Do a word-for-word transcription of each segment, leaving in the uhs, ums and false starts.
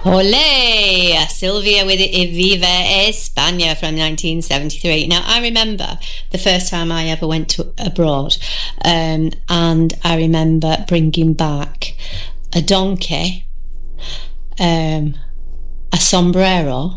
Olé! Sylvia with Viva España from nineteen seventy-three. Now, I remember the first time I ever went to abroad, um, and I remember bringing back a donkey, um, a sombrero,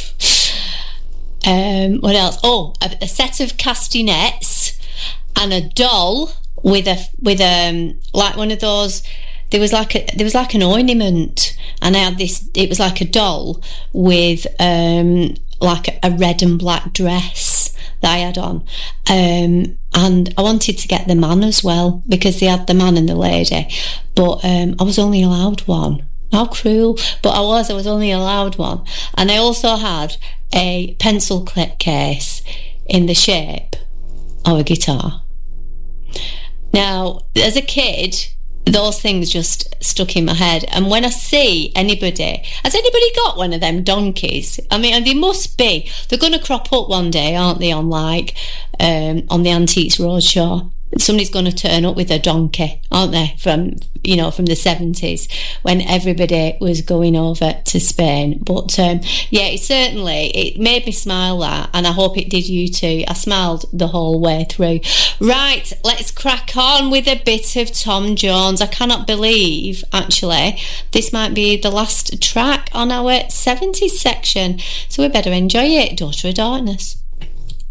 um, what else? Oh, a, a set of castanets and a doll with a with um like one of those. There was like a there was like an ornament, and I had this. It was like a doll with um, like a, a red and black dress that I had on, um, and I wanted to get the man as well because they had the man and the lady, but um, I was only allowed one. How cruel! But I was. I was only allowed one, and I also had a pencil clip case in the shape of a guitar. Now, as a kid, those things just stuck in my head, and when I see anybody, has anybody got one of them donkeys? I mean, they must be. They're going to crop up one day, aren't they? On like um, on the Antiques Roadshow, somebody's going to turn up with a donkey, aren't they? From you know from the seventies when everybody was going over to Spain. But um, yeah, it certainly it made me smile that, and I hope it did you too. I smiled the whole way through. Right, let's crack on with a bit of Tom Jones. I cannot believe, actually, this might be the last track on our seventies section, so we better enjoy it. Daughter of Darkness.